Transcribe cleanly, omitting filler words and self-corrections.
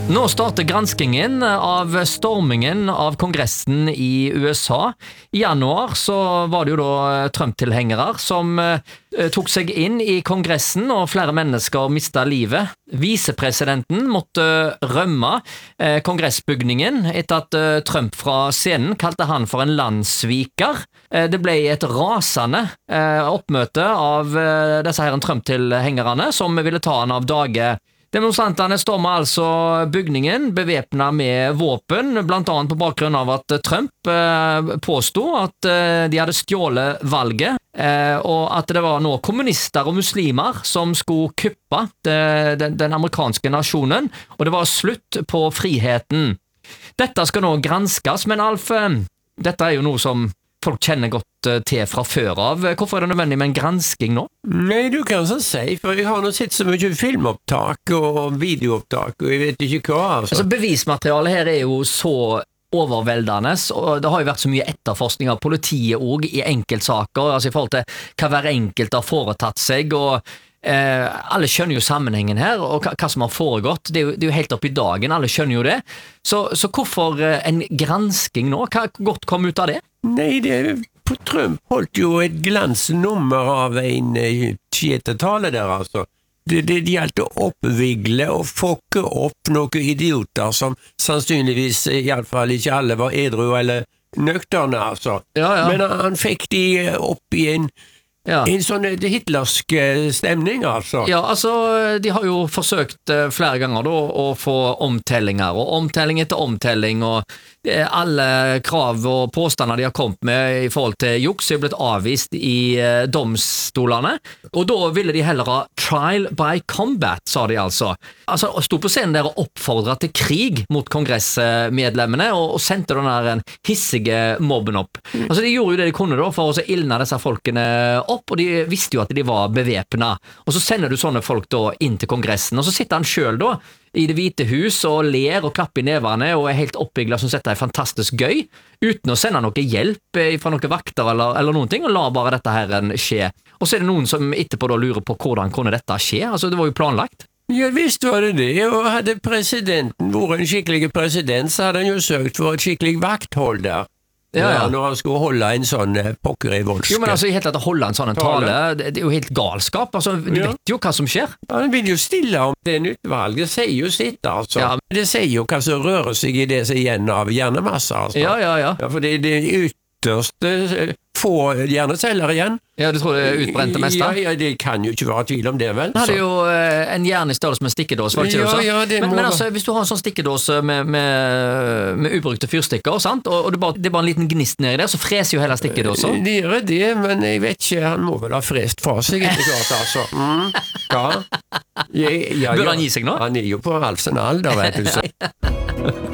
Nå starter granskingen av stormingen av kongressen i USA. I januar så var det jo da Trump-tilhengere som tok seg inn i kongressen, og flere mennesker mistet livet. Visepresidenten måtte rømme kongressbygningen etter at Trump fra scenen kalte han for en landssviker. Det ble et rasende oppmøte av disse her Trump-tilhengerne som ville ta han av dage. Demonstrantene stormet altså bygningen bevæpnet med våpen, blant annet på bakgrunn av at Trump påstod at de hadde stjålet valget, og at det var nå kommunister og muslimer som skulle kuppe den amerikanske nasjonen, og det var slutt på friheten. Dette skal nå granskes, men Alf, dette er jo noe som folk kjenner godt til fra før av. Hvorfor er det nødvendig med en gransking nå? Nei, du kan så si, for jeg har nå sett så mye filmopptak og videoopptak, og jeg vet ikke hva. Altså, bevismaterialet her er jo så overveldende, og det har jo vært så mye etterforskning av politiet også i enkeltsaker, altså i forhold til hva hver enkelt har foretatt seg, og alle skjønner jo sammenhengen her, og hva som har foregått. Det er jo helt opp i dagen, alle skjønner jo det. Så hvorfor en gransking nå? Hva godt kom ut av det? Nei, Trump holdt jo et glansnummer av en tjetetale der, altså. Det gjaldt å oppvigle og fokke opp noen idioter som sannsynligvis, i alle fall ikke alle, var edru eller nøkterne, altså. Ja. Men han fikk de opp i en sånn hitlersk stemning, altså. Ja, altså, de har jo forsøkt flere ganger da, å få omtellinger, og omtelling etter omtelling, og alle krav og påstander de har kommet med i forhold til juks er blitt avvist i domstolene, og da ville de heller ha trial by combat, sa de altså. Altså, stod på scenen der og oppfordret til krig mot kongressmedlemmene, og sendte den der hissige mobben opp. Altså, de gjorde jo det de kunne da, for å ildne disse folkene opp, og de visste jo at de var bevæpnet. Og så sender du sånne folk da inn til kongressen, og så sitter han selv da i Det hvite hus og ler og klapper i nevene og er helt oppbyggelig som dette er fantastisk gøy, uten å sende noe hjelp fra noen vakter eller noen ting, og la bare dette her skje. Og så er det noen som etterpå da lurer på hvordan kunne dette skje, altså det var jo planlagt. Ja, visst var det, og hadde presidenten vært en skikkelig president, så hadde han jo søkt for et skikkelig vakthold der. Ja, når han skulle holde en sånn pokker i voldske. Jo, men altså, helt at å holde en sånn tale, det er jo helt galskap, altså, du vet jo hva som skjer. Ja, han vil jo stille om det utvalget, sier jo sitt, altså. Ja. Det sier jo hva som rører seg i det som igjen av hjernemasse, altså. Ja. For det ytterste få hjerneceller igjen. Ja, du tror det er utbrente mester? Ja, det kan jo ikke være tvil om det, vel? Han hadde jo en hjerne i størrelse med stikkedås, var det ikke det du sa? Men altså, hvis du har en sånn stikkedås med ubrukte fyrstikker, sant? Og det er bare en liten gnist nedi der, så freser jo hele stikkedåsen. Det gjør det, men jeg vet ikke, han må vel ha frest fra seg, ikke klart, altså. Bør han gi seg nå? Han er jo på halsen alder, vet du så.